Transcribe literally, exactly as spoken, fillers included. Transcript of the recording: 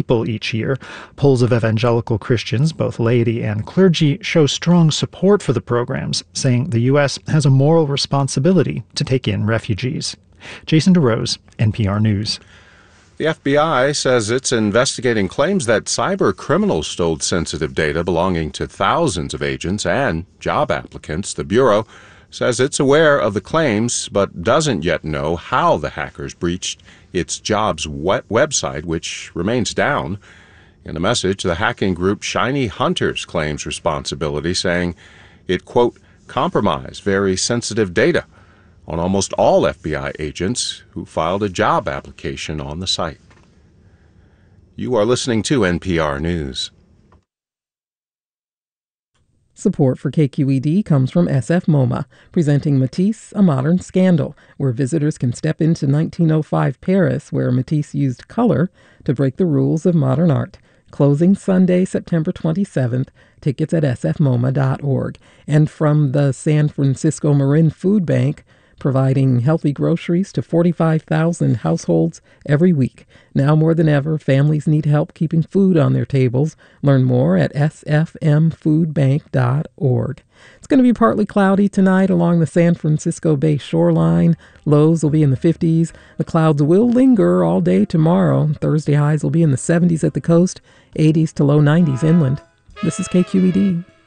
people each year. Polls of evangelical Christians, both laity and clergy, show strong support for the programs, saying the U S has a moral responsibility to take in refugees. Jason DeRose, N P R News. The F B I says it's investigating claims that cyber criminals stole sensitive data belonging to thousands of agents and job applicants. The Bureau says it's aware of the claims but doesn't yet know how the hackers breached its jobs web- website, which remains down. In a message, the hacking group Shiny Hunters claims responsibility, saying it, quote, compromised very sensitive data on almost all F B I agents who filed a job application on the site. You are listening to N P R News. Support for K Q E D comes from S F MoMA, presenting Matisse, A Modern Scandal, where visitors can step into nineteen oh five Paris, where Matisse used color to break the rules of modern art. Closing Sunday, September twenty-seventh. Tickets at s f moma dot org. And from the San Francisco Marin Food Bank, providing healthy groceries to forty-five thousand households every week. Now more than ever, families need help keeping food on their tables. Learn more at s f m food bank dot org. It's going to be partly cloudy tonight along the San Francisco Bay shoreline. Lows will be in the fifties. The clouds will linger all day tomorrow. Thursday highs will be in the seventies at the coast, eighties to low nineties inland. This is K Q E D.